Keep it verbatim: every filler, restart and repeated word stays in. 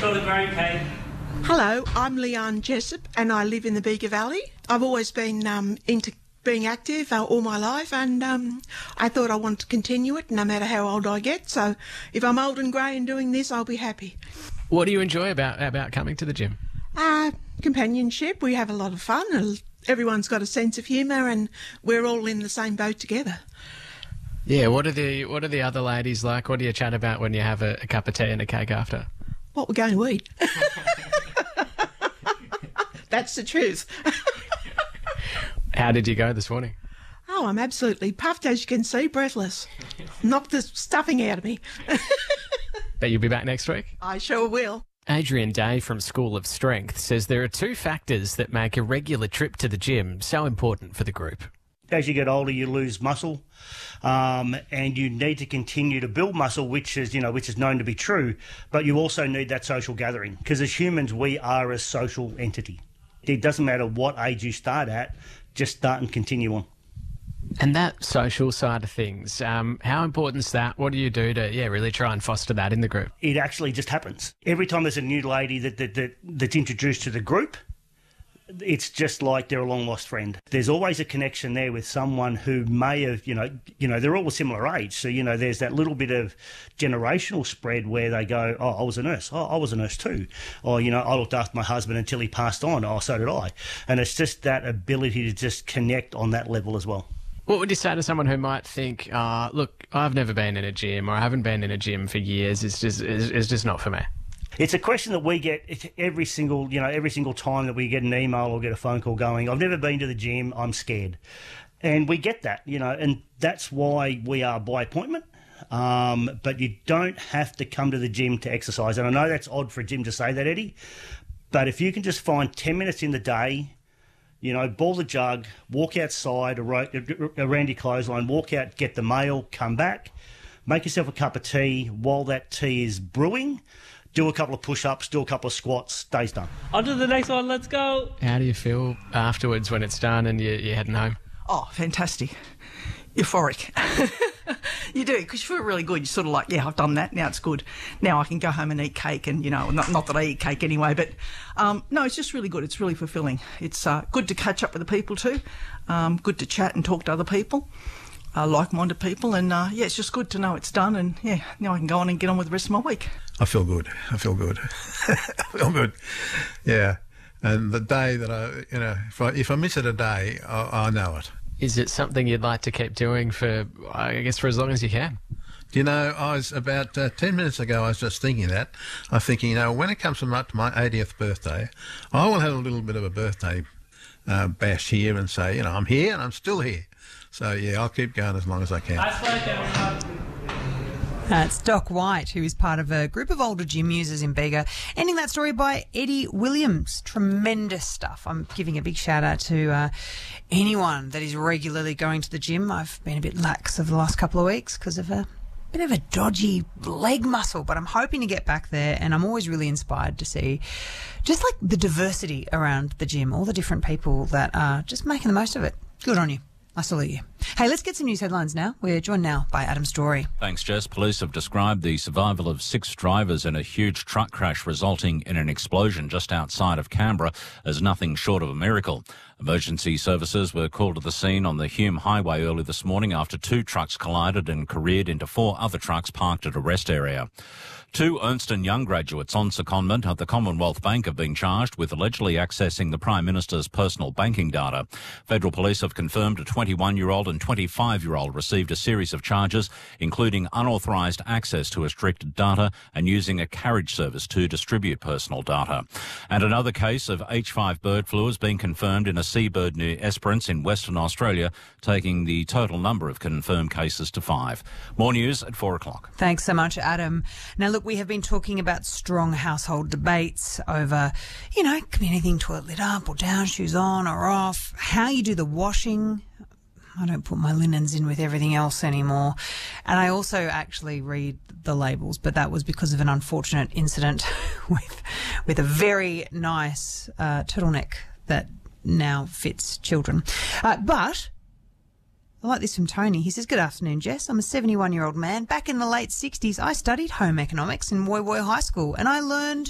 for the grain cake. Hello, I'm Leanne Jessup and I live in the Bega Valley. I've always been um, into being active uh, all my life, and um, I thought I wanted to continue it no matter how old I get. So if I'm old and grey and doing this, I'll be happy. What do you enjoy about, about coming to the gym? Uh, companionship. We have a lot of fun. Everyone's got a sense of humour and we're all in the same boat together. Yeah, what are the what are the other ladies like? What do you chat about when you have a, a cup of tea and a cake after? What we're going to eat. That's the truth. How did you go this morning? Oh, I'm absolutely puffed, as you can see, breathless. Knocked the stuffing out of me. Bet you'll be back next week? I sure will. Adrian Day from School of Strength says there are two factors that make a regular trip to the gym so important for the group. As you get older, you lose muscle, um, and you need to continue to build muscle, which is, you know, which is known to be true. But you also need that social gathering, because as humans, we are a social entity. It doesn't matter what age you start at, just start and continue on. And that social side of things, um, how important is that? What do you do to, yeah, really try and foster that in the group? It actually just happens. Every time there's a new lady that, that, that that's introduced to the group, it's just like they're a long-lost friend. There's always a connection there with someone who may have, you know, you know, they're all a similar age. So, you know, there's that little bit of generational spread where they go, oh, I was a nurse. Oh, I was a nurse too. Or, you know, I looked after my husband until he passed on. Oh, so did I. And it's just that ability to just connect on that level as well. What would you say to someone who might think, uh, look, I've never been in a gym, or I haven't been in a gym for years. It's just, it's, it's just not for me. It's a question that we get every single, you know, every single time that we get an email or get a phone call going, I've never been to the gym, I'm scared. And we get that, you know, and that's why we are by appointment. Um, but you don't have to come to the gym to exercise. And I know that's odd for a gym to say that, Eddie, but if you can just find ten minutes in the day, you know, ball the jug, walk outside around your clothesline, walk out, get the mail, come back, make yourself a cup of tea while that tea is brewing. Do a couple of push-ups, do a couple of squats, day's done. On to the next one, let's go. How do you feel afterwards when it's done and you're, you're heading home? Oh, fantastic. Euphoric. You do, because you feel really good. You're sort of like, yeah, I've done that, now it's good. Now I can go home and eat cake, and, you know, not, not that I eat cake anyway, but um, no, it's just really good. It's really fulfilling. It's uh, good to catch up with the people too, um, good to chat and talk to other people. Uh, like-minded people, and uh, yeah, it's just good to know it's done, and yeah, now I can go on and get on with the rest of my week. I feel good. I feel good. I feel good. Yeah, and the day that I, you know, if I, if I miss it a day, I, I know it. Is it something you'd like to keep doing for, I guess, for as long as you can? Do you know, I was about uh, ten minutes ago, I was just thinking that. I was thinking, you know, when it comes to my, to my eightieth birthday, I will have a little bit of a birthday uh, bash here and say, you know, I'm here and I'm still here. So, yeah, I'll keep going as long as I can. That's Doc White, who is part of a group of older gym users in Bega. Ending that story by Eddie Williams. Tremendous stuff. I'm giving a big shout out to uh, anyone that is regularly going to the gym. I've been a bit lax over the last couple of weeks because of a bit of a dodgy leg muscle, but I'm hoping to get back there, and I'm always really inspired to see just like the diversity around the gym, all the different people that are just making the most of it. Good on you. I salute you. Hey, let's get some news headlines now. We're joined now by Adam Story. Thanks, Jess. Police have described the survival of six drivers in a huge truck crash resulting in an explosion just outside of Canberra as nothing short of a miracle. Emergency services were called to the scene on the Hume Highway early this morning after two trucks collided and careered into four other trucks parked at a rest area. Two Ernst and Young graduates on secondment at the Commonwealth Bank have been charged with allegedly accessing the Prime Minister's personal banking data. Federal police have confirmed a twenty-one-year-old and twenty-five-year-old received a series of charges, including unauthorised access to restricted data and using a carriage service to distribute personal data. And another case of H five bird flu has been confirmed in a seabird near Esperance in Western Australia, taking the total number of confirmed cases to five. More news at four o'clock. Thanks so much, Adam. Now, look, we have been talking about strong household debates over, you know, can be anything, toilet lid up or down, shoes on or off, how you do the washing. I don't put my linens in with everything else anymore. And I also actually read the labels, but that was because of an unfortunate incident with with a very nice uh, turtleneck that now fits children. Uh, but I like this from Tony. He says, good afternoon, Jess. I'm a seventy-one-year-old man. Back in the late sixties, I studied home economics in Woy Woy High School, and I learned